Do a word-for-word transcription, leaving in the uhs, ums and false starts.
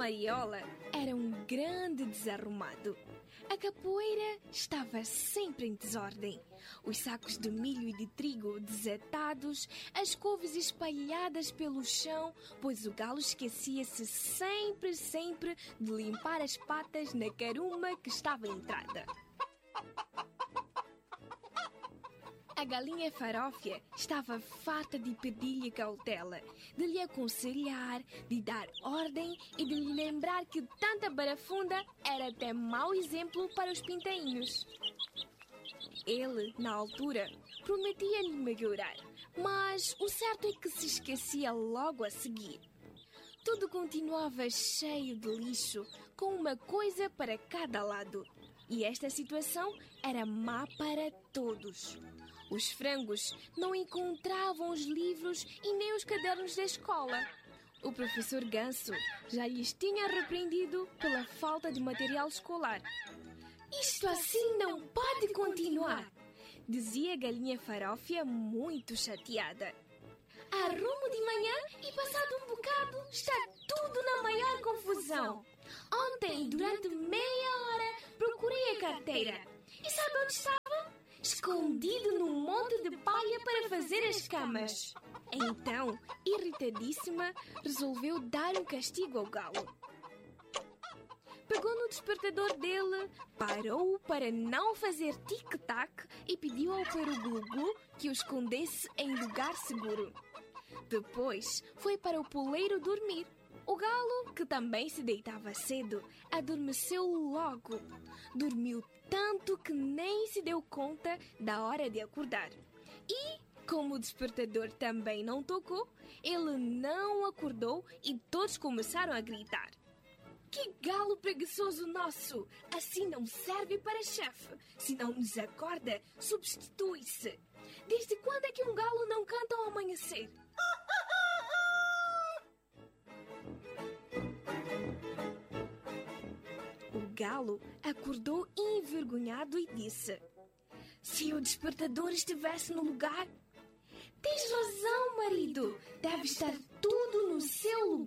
Mariola era um grande desarrumado. A capoeira estava sempre em desordem. Os sacos de milho e de trigo desatados, as couves espalhadas pelo chão, pois o galo esquecia-se sempre, sempre de limpar as patas na caruma que estava entrada. A galinha Farófia estava farta de pedir-lhe cautela, de lhe aconselhar, de dar ordem e de lhe lembrar que tanta barafunda era até mau exemplo para os pintainhos. Ele, na altura, prometia-lhe melhorar, mas o certo é que se esquecia logo a seguir. Tudo continuava cheio de lixo, com uma coisa para cada lado. E esta situação era má para todos. Os frangos não encontravam os livros e nem os cadernos da escola. O professor Ganso já lhes tinha repreendido pela falta de material escolar. "Isto assim não pode continuar", dizia a galinha Farófia muito chateada. "Arrumo de manhã e passado um bocado está tudo na maior confusão. Ontem, durante meia hora, procurei a carteira. E sabe onde estava? Escondido num monte de palha para fazer as camas." Então, irritadíssima, resolveu dar um castigo ao galo. Pegou no despertador dele, parou para não fazer tic-tac e pediu ao peru Glu-Glu que o escondesse em lugar seguro. Depois foi para o poleiro dormir. O galo, que também se deitava cedo, adormeceu logo. Dormiu tanto que nem se deu conta da hora de acordar. E, como o despertador também não tocou, ele não acordou e todos começaram a gritar: "Que galo preguiçoso nosso! Assim não serve para chefe. Se não nos acorda, substitui-se. Desde quando é que um galo não canta ao amanhecer?" O galo acordou envergonhado e disse: "Se o despertador estivesse no lugar..." "Tens razão, marido. Deve estar tudo no seu lugar."